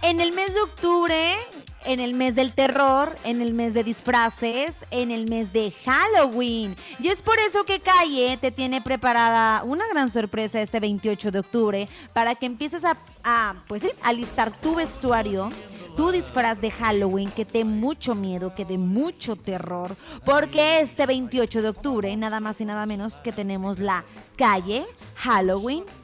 En el mes de octubre, en el mes del terror, en el mes de disfraces, en el mes de Halloween. Y es por eso que Calle te tiene preparada una gran sorpresa este 28 de octubre para que empieces pues sí, a listar tu vestuario, tu disfraz de Halloween, que dé mucho miedo, que dé mucho terror, porque este 28 de octubre, nada más y nada menos que tenemos la Calle Halloween